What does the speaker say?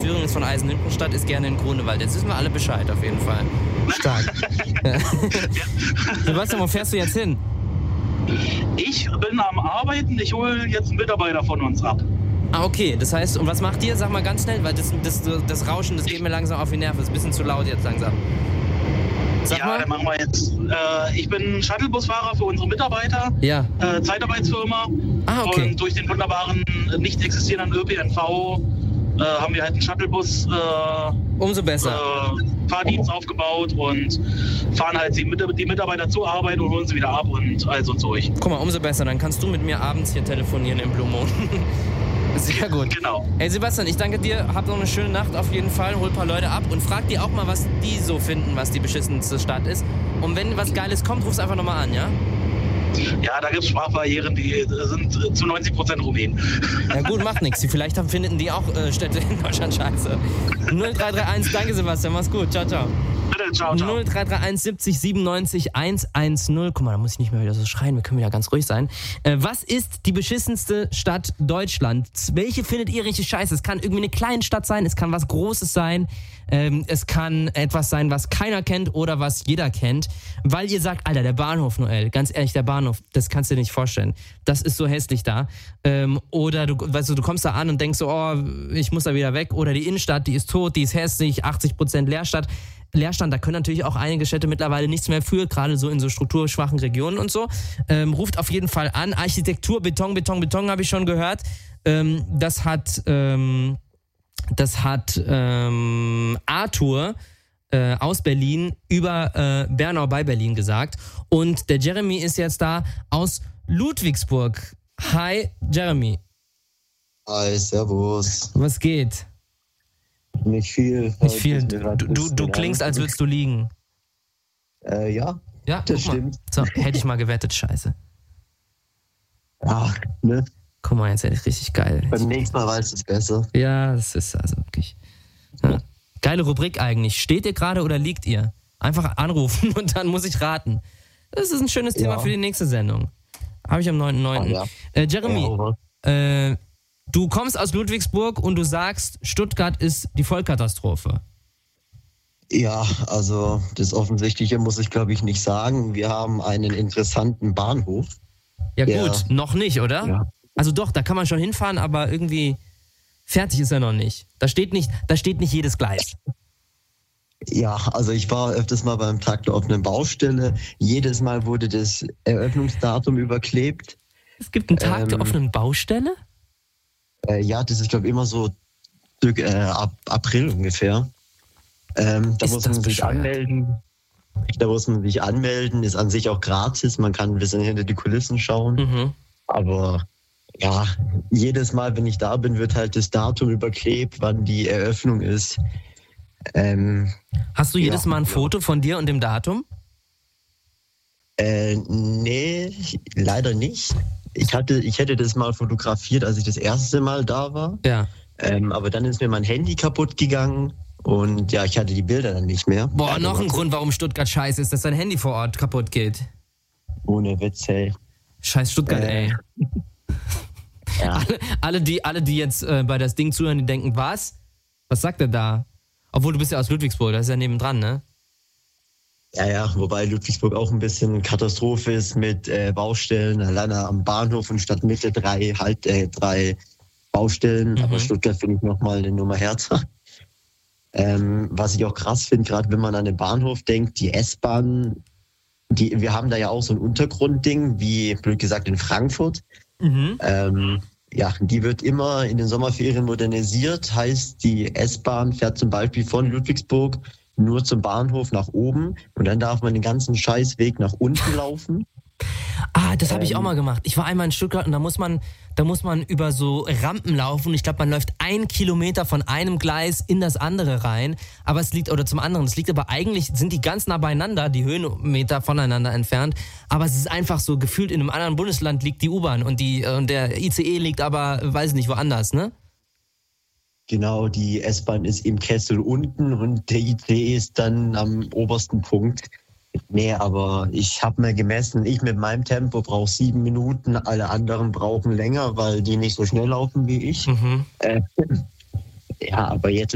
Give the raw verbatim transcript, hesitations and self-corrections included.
Thüringen ist von Eisenhüttenstadt, ist gerne in Grunewald. Jetzt wissen wir alle Bescheid auf jeden Fall. Stark. Sebastian, wo fährst du jetzt hin? Ich bin am Arbeiten, ich hole jetzt einen Mitarbeiter von uns ab. Ah, okay. Das heißt, und was macht ihr? Sag mal ganz schnell, weil das, das, das Rauschen, das geht mir langsam auf die Nerven. Das ist ein bisschen zu laut jetzt langsam. Sag ja, mal. dann machen wir jetzt. Äh, ich bin Shuttlebusfahrer für unsere Mitarbeiter. Ja. Äh, Zeitarbeitsfirma. Ah, okay. Und durch den wunderbaren, nicht existierenden Ö P N V äh, haben wir halt einen Shuttlebus äh, Umso besser. Äh, Fahrdienst aufgebaut und fahren halt die, die Mitarbeiter zur Arbeit und holen sie wieder ab und all so Zeug. Guck mal, umso besser. Dann kannst du mit mir abends hier telefonieren im Blue Moon. Sehr gut. Genau. Hey Sebastian, ich danke dir. Hab noch eine schöne Nacht auf jeden Fall. Hol ein paar Leute ab und frag die auch mal, was die so finden, was die beschissenste Stadt ist. Und wenn was Geiles kommt, ruf's einfach nochmal an, ja? Ja, da gibt es Sprachbarrieren, die sind zu neunzig Prozent Rumänen. Ja gut, macht nichts. Vielleicht finden die auch äh, Städte in Deutschland scheiße. null drei drei eins, danke Sebastian, mach's gut. Ciao, ciao. Bitte, ciao, ciao. null drei drei eins siebzig siebenundneunzig hundertzehn. Guck mal, da muss ich nicht mehr wieder so schreien, wir können wieder ganz ruhig sein. Äh, was ist die beschissenste Stadt Deutschlands? Welche findet ihr richtig scheiße? Es kann irgendwie eine kleine Stadt sein, es kann was Großes sein, ähm, es kann etwas sein, was keiner kennt oder was jeder kennt. Weil ihr sagt, Alter, der Bahnhof, Noel, ganz ehrlich, der Bahnhof, das kannst du dir nicht vorstellen. Das ist so hässlich da. Ähm, oder du, weißt du, du kommst da an und denkst so, oh, ich muss da wieder weg. Oder die Innenstadt, die ist tot, die ist hässlich, achtzig Prozent Leerstand. Leerstand, da können natürlich auch einige Städte mittlerweile nichts mehr für, gerade so in so strukturschwachen Regionen und so. Ähm, ruft auf jeden Fall an. Architektur, Beton, Beton, Beton habe ich schon gehört. Ähm, das hat, ähm, das hat ähm, Arthur äh, aus Berlin über äh, Bernau bei Berlin gesagt. Und der Jeremy ist jetzt da aus Ludwigsburg. Hi, Jeremy. Hi, servus. Was geht? Nicht viel. Nicht viel. Du, du, du klingst, als würdest du liegen. Äh, ja. Ja, das guck stimmt. Mal. So, hätte ich mal gewettet, scheiße. Ach, ne? Guck mal, jetzt hätte ich richtig geil. Beim nächsten Mal weiß es besser. Ja, das ist also wirklich. Ja. Geile Rubrik eigentlich. Steht ihr gerade oder liegt ihr? Einfach anrufen und dann muss ich raten. Das ist ein schönes Thema Ja. für die nächste Sendung. Habe ich am neunten neunten Oh, ja. äh, Jeremy, Ja, äh, du kommst aus Ludwigsburg und du sagst, Stuttgart ist die Vollkatastrophe. Ja, also das Offensichtliche muss ich, glaube ich, nicht sagen. Wir haben einen interessanten Bahnhof. Ja Ja. gut, noch nicht, oder? Ja. Also doch, da kann man schon hinfahren, aber irgendwie fertig ist er noch nicht. Da steht nicht, da steht nicht jedes Gleis. Ja, also ich war öfters mal beim Tag der offenen Baustelle. Jedes Mal wurde das Eröffnungsdatum überklebt. Es gibt einen Tag Ähm, der offenen Baustelle? Äh, ja, das ist, glaube ich, immer so äh, ab April ungefähr. Ähm, da Ist muss das man sich bescheuert? anmelden. Da muss man sich anmelden, ist an sich auch gratis. Man kann ein bisschen hinter die Kulissen schauen. Mhm. Aber ja, jedes Mal, wenn ich da bin, wird halt das Datum überklebt, wann die Eröffnung ist. Ähm, Hast du jedes Ja, Mal ein ja. Foto von dir und dem Datum? äh, nee, leider nicht. Ich hatte, ich hätte das mal fotografiert, als ich das erste Mal da war. Ja. Ähm, aber dann ist mir mein Handy kaputt gegangen und ja, ich hatte die Bilder dann nicht mehr. Boah, Ja, noch ein aber Grund, warum Stuttgart scheiße ist, dass dein Handy vor Ort kaputt geht. Ohne Witz, hey. Scheiß Stuttgart, Äh, ey. Ja. Alle, alle, die, alle, die jetzt äh, bei das Ding zuhören, die denken, was? Was sagt er da? Obwohl, du bist ja aus Ludwigsburg, das ist ja nebendran, ne? Ja, ja, wobei Ludwigsburg auch ein bisschen Katastrophe ist mit äh, Baustellen. Alleine am Bahnhof und Stadtmitte drei, halt, äh, drei Baustellen. Mhm. Aber Stuttgart finde ich nochmal eine Nummer härter. Ähm, was ich auch krass finde, gerade wenn man an den Bahnhof denkt, die S-Bahn, die, wir haben da ja auch so ein Untergrundding, wie blöd gesagt in Frankfurt. Mhm. Ähm, ja, die wird immer in den Sommerferien modernisiert. Heißt, die S-Bahn fährt zum Beispiel von Ludwigsburg nur zum Bahnhof nach oben und dann darf man den ganzen Scheißweg nach unten laufen. Ah, das habe ich Ähm. auch mal gemacht. Ich war einmal in Stuttgart und da muss man, da muss man über so Rampen laufen. Ich glaube, man läuft ein Kilometer von einem Gleis in das andere rein. Aber es liegt, oder zum anderen, es liegt aber eigentlich, sind die ganz nah beieinander, die Höhenmeter voneinander entfernt. Aber es ist einfach so, gefühlt in einem anderen Bundesland liegt die U-Bahn und die, und der I C E liegt aber, weiß nicht, woanders, ne? Genau, die S-Bahn ist im Kessel unten und der I C E ist dann am obersten Punkt. Nee, aber ich habe mir gemessen, ich mit meinem Tempo brauche sieben Minuten, alle anderen brauchen länger, weil die nicht so schnell laufen wie ich. Mhm. Äh, ja, aber jetzt